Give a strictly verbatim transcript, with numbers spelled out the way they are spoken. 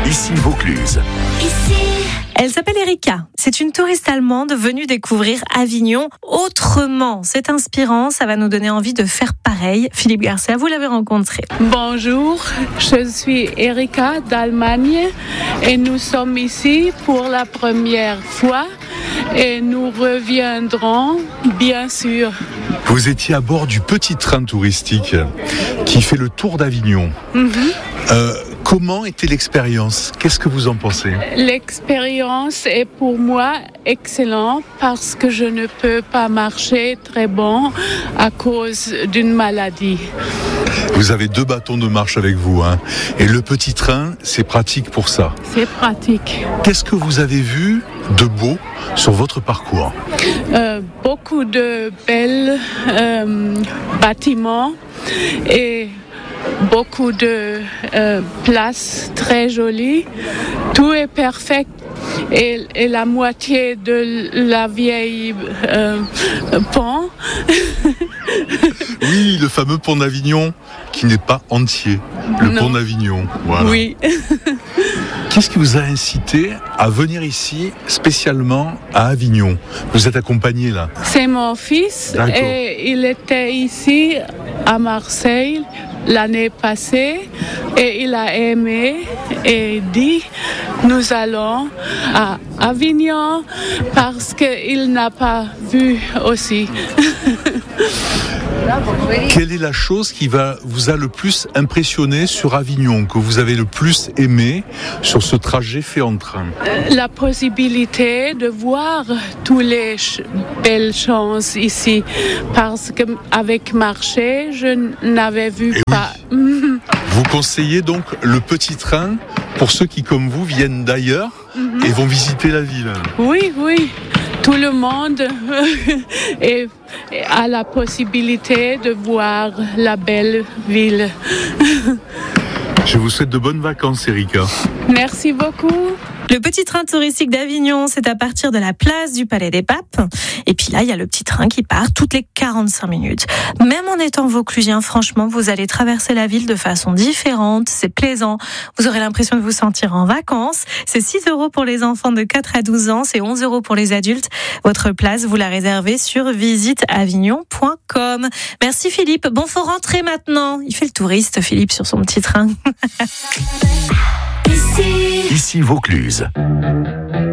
Ici Vaucluse. Elle s'appelle Erika. C'est une touriste allemande venue découvrir Avignon autrement. C'est inspirant, ça va nous donner envie de faire pareil. Philippe Garcia, vous l'avez rencontré. Bonjour, je suis Erika d'Allemagne et nous sommes ici pour la première fois et nous reviendrons bien sûr. Vous étiez à bord du petit train touristique qui fait le tour d'Avignon. Mm-hmm. Euh, comment était l'expérience ? Qu'est-ce que vous en pensez ? L'expérience est pour moi excellente parce que je ne peux pas marcher très bon à cause d'une maladie. Vous avez deux bâtons de marche avec vous, hein ? Et le petit train, c'est pratique pour ça. C'est pratique. Qu'est-ce que vous avez vu de beau sur votre parcours ? euh, Beaucoup de belles euh, bâtiments et beaucoup de euh, places très jolies. Tout est parfait. Et, et la moitié de la vieille euh, pont. Oui, le fameux pont d'Avignon qui n'est pas entier. Le non. pont d'Avignon. Voilà. Oui. Qu'est-ce qui vous a incité à venir ici, spécialement à Avignon ? Vous êtes accompagné là ? C'est mon fils. D'accord. Et il était ici à Marseille l'année passée et il a aimé et dit nous allons à Avignon parce qu'il n'a pas vu aussi. Quelle est la chose qui va, vous a le plus impressionné sur Avignon, que vous avez le plus aimé sur ce trajet fait en train ? La possibilité de voir toutes les ch- belles choses ici, parce qu'avec marché, je n'avais vu Et pas. Oui. Vous conseillez donc le petit train pour ceux qui, comme vous, viennent d'ailleurs mm-hmm. et vont visiter la ville ? Oui, oui. Tout le monde est, a la possibilité de voir la belle ville. Je vous souhaite de bonnes vacances, Erika. Merci beaucoup. Le petit train touristique d'Avignon, c'est à partir de la place du Palais des Papes. Et puis là, il y a le petit train qui part toutes les quarante-cinq minutes. Même en étant vauclusien, franchement, vous allez traverser la ville de façon différente. C'est plaisant. Vous aurez l'impression de vous sentir en vacances. C'est six euros pour les enfants de quatre à douze ans. C'est onze euros pour les adultes. Votre place, vous la réservez sur visite avignon point com. Merci Philippe. Bon, faut rentrer maintenant. Il fait le touriste, Philippe, sur son petit train. Ici Vaucluse.